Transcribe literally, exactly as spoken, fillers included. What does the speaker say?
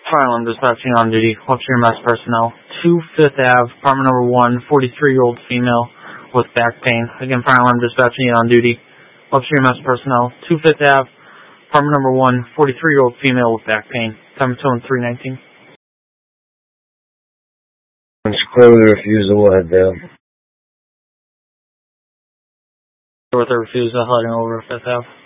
Fire alarm dispatching on duty. Upstream mass personnel. two Fifth Avenue, apartment number one, forty-three-year-old female with back pain. Again, fire alarm dispatching on duty. Upstream mass personnel. two Fifth Avenue, apartment number one, forty-three-year-old female with back pain. Time tone three nineteen. It's clear with the refusal, we'll head there. With the refusal, heading over Fifth Avenue.